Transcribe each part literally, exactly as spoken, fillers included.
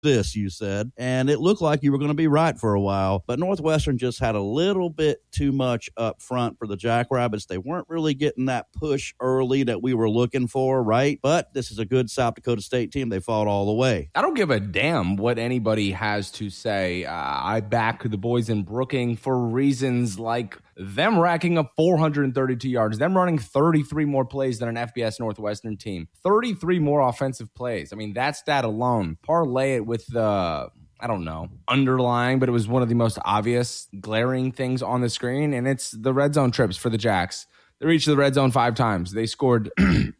this, you said, and it looked like you were going to be right for a while, but Northwestern just had a little bit too much up front for the Jackrabbits. They weren't really getting that push early that we were looking for, right? But this is a good South Dakota State team. They fought all the way. I don't give a damn what anybody has to say. Uh, I back the boys in Brookings for reasons like them racking up four hundred thirty-two yards, them running thirty-three more plays than an F B S Northwestern team, thirty-three more offensive plays. I mean, that stat alone, parlay it with the, I don't know, underlying, but it was one of the most obvious glaring things on the screen, and it's the red zone trips for the Jacks. They reached the red zone five times. They scored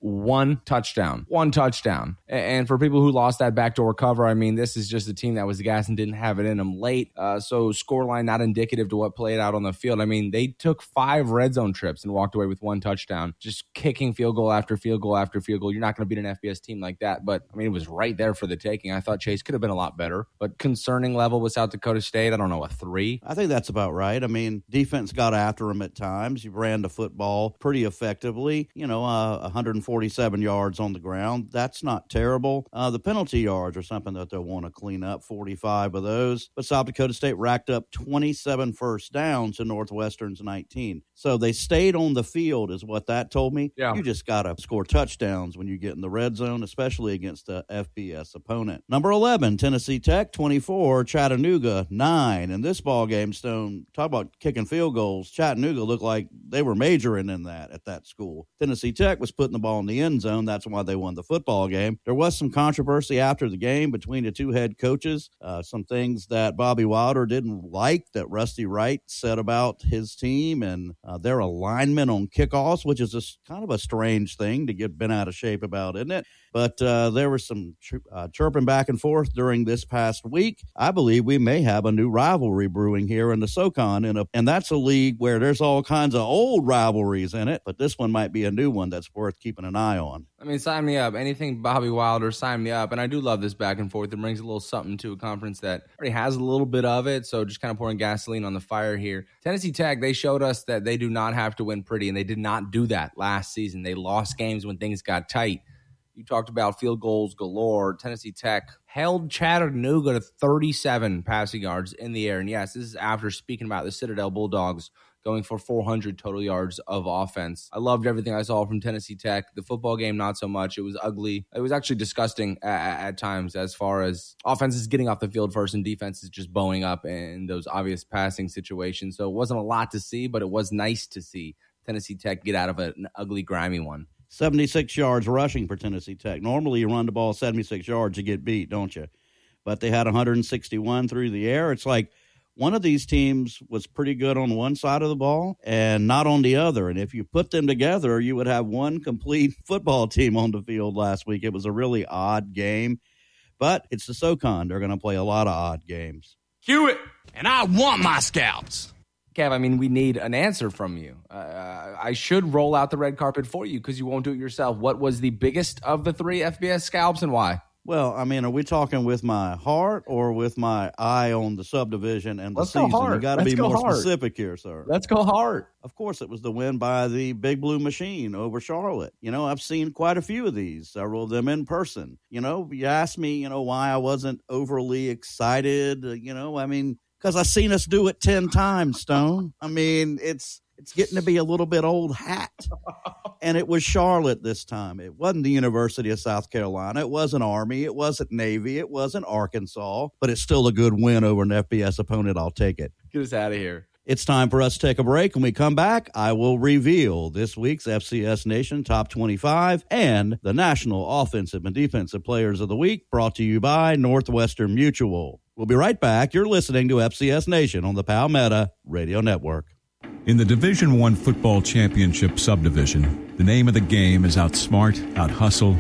one touchdown. One touchdown. And for people who lost that backdoor cover, I mean, this is just a team that was gas and didn't have it in them late. Uh, so scoreline not indicative to what played out on the field. I mean, they took five red zone trips and walked away with one touchdown, just kicking field goal after field goal after field goal. You're not going to beat an F B S team like that. But, I mean, it was right there for the taking. I thought Chase could have been a lot better. But concerning level with South Dakota State, I don't know, a three? I think that's about right. I mean, defense got after them at times. You ran the football pretty effectively, you know, uh, one hundred forty-seven yards on the ground. That's not terrible. Uh, the penalty yards are something that they'll want to clean up, forty-five of those. But South Dakota State racked up twenty-seven first downs to Northwestern's nineteen. So they stayed on the field is what that told me. Yeah. You just got to score touchdowns when you get in the red zone, especially against a F B S opponent. Number eleven, Tennessee Tech, twenty-four, Chattanooga, nine. In this ball game, Stone, talk about kicking field goals. Chattanooga looked like they were majoring in that at that school. Tennessee Tech was putting the ball in the end zone. That's why they won the football game. There was some controversy after the game between the two head coaches. Uh, some things that Bobby Wilder didn't like that Rusty Wright said about his team and uh, their alignment on kickoffs, which is a, kind of a strange thing to get bent out of shape about, isn't it? But uh, there was some chir- uh, chirping back and forth during this past week. I believe we may have a new rivalry brewing here in the SoCon, and, a, and that's a league where there's all kinds of old rivalries in it, but this one might be a new one that's worth keeping an eye on. I mean, sign me up. Anything Bobby Wilder, sign me up. And I do love this back and forth. It brings a little something to a conference that already has a little bit of it, so just kind of pouring gasoline on the fire here. Tennessee Tech, they showed us that they do not have to win pretty, and they did not do that last season. They lost games when things got tight. You talked about field goals galore. Tennessee Tech held Chattanooga to thirty-seven passing yards in the air. And yes, this is after speaking about the Citadel Bulldogs going for four hundred total yards of offense. I loved everything I saw from Tennessee Tech. The football game, not so much. It was ugly. It was actually disgusting at, at times as far as offense is getting off the field first and defense is just bowing up in those obvious passing situations. So it wasn't a lot to see, but it was nice to see Tennessee Tech get out of an ugly, grimy one. seventy-six yards rushing for Tennessee Tech. Normally you run the ball seventy-six yards, you get beat, don't you? But they had one hundred sixty-one through the air. It's like one of these teams was pretty good on one side of the ball and not on the other. And if you put them together, you would have one complete football team on the field last week. It was a really odd game. But it's the SoCon. They're going to play a lot of odd games. Cue it. And I want my scalps. Kev, I mean, we need an answer from you. Uh, I should roll out the red carpet for you because you won't do it yourself. What was the biggest of the three F B S scalps and why? Well, I mean, are we talking with my heart or with my eye on the subdivision and the Let's season? Go hard. You got to be go more hard. specific here, sir. Let's go hard. Of course, it was the win by the Big Blue Machine over Charlotte. You know, I've seen quite a few of these, several of them in person. You know, you asked me, you know, why I wasn't overly excited. Uh, you know, I mean, because I've seen us do it ten times, Stone. I mean, it's it's getting to be a little bit old hat. And it was Charlotte this time. It wasn't the University of South Carolina. It wasn't Army. It wasn't Navy. It wasn't Arkansas. But it's still a good win over an F B S opponent. I'll take it. Get us out of here. It's time for us to take a break. When we come back, I will reveal this week's F C S Nation Top twenty-five and the National Offensive and Defensive Players of the Week, brought to you by Northwestern Mutual. We'll be right back. You're listening to F C S Nation on the Palmetto Radio Network. In the Division I Football Championship subdivision, the name of the game is outsmart, out-hustle,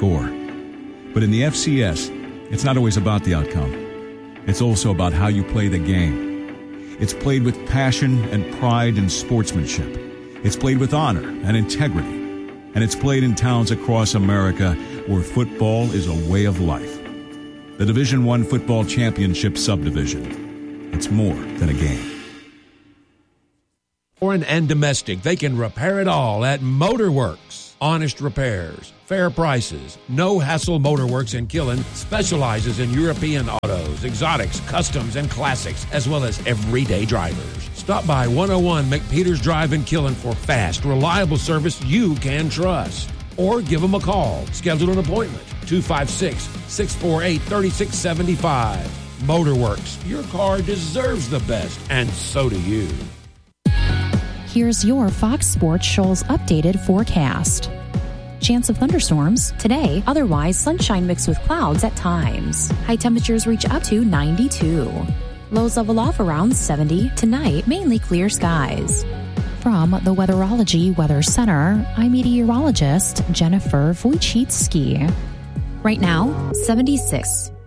outscore. But in the F C S, it's not always about the outcome. It's also about how you play the game. It's played with passion and pride and sportsmanship. It's played with honor and integrity. And it's played in towns across America where football is a way of life. The Division I Football Championship subdivision. It's more than a game. Foreign and domestic, they can repair it all at Motorworks. honest repairs, fair prices. No Hassle Motorworks in Killen specializes in European autos, exotics, customs, and classics, as well as everyday drivers. Stop by one oh one McPeters Drive in Killen for fast, reliable service you can trust. Or give them a call. Schedule an appointment. two five six, six four eight, three six seven five. Motorworks. Your car deserves the best, and so do you. Here's your Fox Sports Shoals updated forecast. Chance of thunderstorms today, otherwise sunshine mixed with clouds at times. High temperatures reach up to ninety-two. Lows level off around seventy. Tonight, mainly clear skies. From the Weatherology Weather Center, I'm meteorologist Jennifer Wojcicki. Right now, seventy-six.